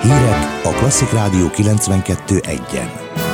Hírek a Klasszik Rádió 92.1-en.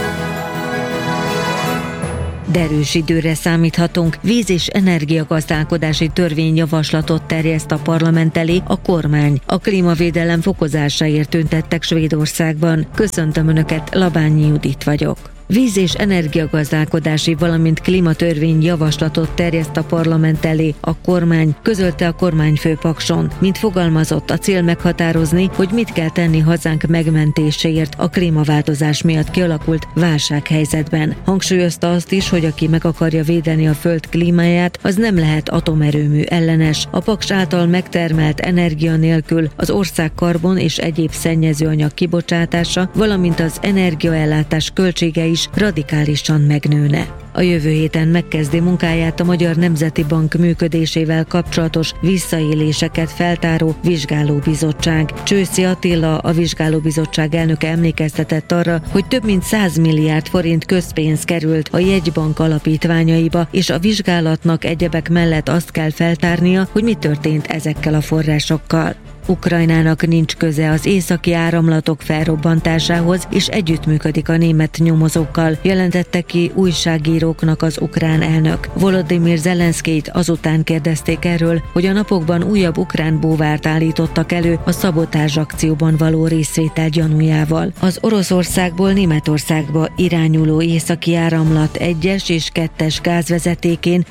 Derűs időre számíthatunk. Víz- és energiagazdálkodási törvényjavaslatot terjeszt a parlament elé a kormány. A klímavédelem fokozásáért tüntettek Svédországban. Köszöntöm Önöket, Labányi Judit vagyok. Víz- és energiagazdálkodási, valamint klímatörvény javaslatot terjeszt a parlament elé a kormány, közölte a kormányfő Pakson. Mint fogalmazott, a cél meghatározni, hogy mit kell tenni hazánk megmentéséért a klímaváltozás miatt kialakult válsághelyzetben. Hangsúlyozta azt is, hogy aki meg akarja védeni a föld klímáját, az nem lehet atomerőmű ellenes. A Paks által megtermelt energia nélkül az ország karbon és egyéb szennyezőanyag kibocsátása, valamint az energiaellátás költsége is radikálisan megnőne. A jövő héten megkezdi munkáját a Magyar Nemzeti Bank működésével kapcsolatos visszaéléseket feltáró vizsgálóbizottság. Csőszi Attila, a vizsgálóbizottság elnöke emlékeztetett arra, hogy több mint 100 milliárd forint közpénz került a jegybank alapítványaiba, és a vizsgálatnak egyebek mellett azt kell feltárnia, hogy mi történt ezekkel a forrásokkal. Ukrajnának nincs köze az északi áramlatok felrobbantásához, és együttműködik a német nyomozókkal, jelentette ki újságíróknak az ukrán elnök. Volodymyr Zelenszkijt azután kérdezték erről, hogy a napokban újabb ukrán búvárt állítottak elő a szabotázs akcióban való részvétel gyanújával. Az Oroszországból Németországba irányuló északi áramlat 1-es és 2-es gázvezetékén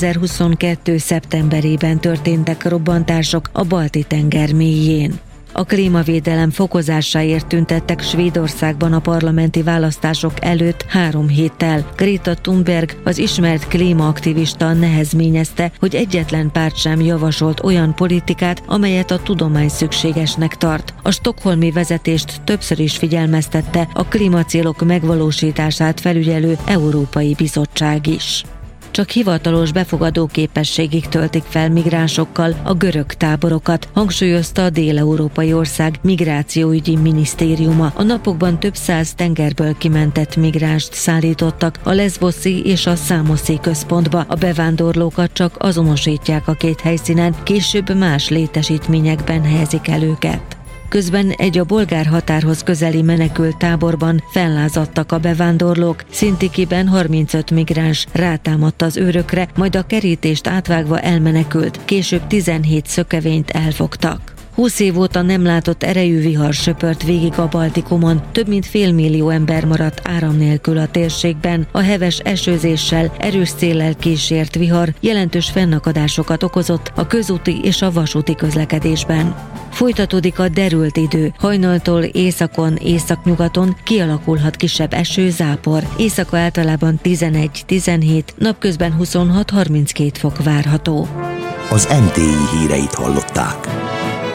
2022. szeptemberében történtek robbantások a Balti-tenger mélyén. A klímavédelem fokozásáért tüntettek Svédországban a parlamenti választások előtt 3 héttel. Greta Thunberg, az ismert klímaaktivista nehezményezte, hogy egyetlen párt sem javasolt olyan politikát, amelyet a tudomány szükségesnek tart. A stockholmi vezetést többször is figyelmeztette a klímacélok megvalósítását felügyelő Európai Bizottság is. Csak hivatalos befogadó képességig töltik fel migránsokkal a görög táborokat, hangsúlyozta a dél-európai ország migrációügyi minisztériuma. A napokban több 100 tengerből kimentett migránst szállítottak a Leszboszi és a Számoszi központba. A bevándorlókat csak azonosítják a két helyszínen, később más létesítményekben helyezik el őket. Közben egy a bolgár határhoz közeli menekült táborban fellázadtak a bevándorlók. Szintikiben 35 migráns rátámadt az őrökre, majd a kerítést átvágva elmenekült. Később 17 szökevényt elfogtak. 20 év óta nem látott erejű vihar söpört végig a Baltikumon, több mint félmillió ember maradt áram nélkül a térségben. A heves esőzéssel, erős széllel kísért vihar jelentős fennakadásokat okozott a közúti és a vasúti közlekedésben. Folytatódik a derült idő, hajnaltól északon, északnyugaton kialakulhat kisebb eső, zápor. Éjszaka általában 11-17, napközben 26-32 fok várható. Az NTI híreit hallották.